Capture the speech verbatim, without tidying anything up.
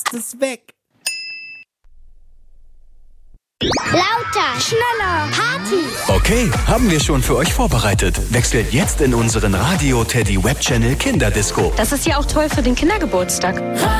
ist weg. Lauter, schneller, Party. Okay, haben wir schon für euch vorbereitet. Wechselt jetzt in unseren Radio Teddy Web Channel Kinderdisco. Das ist ja auch toll für den Kindergeburtstag.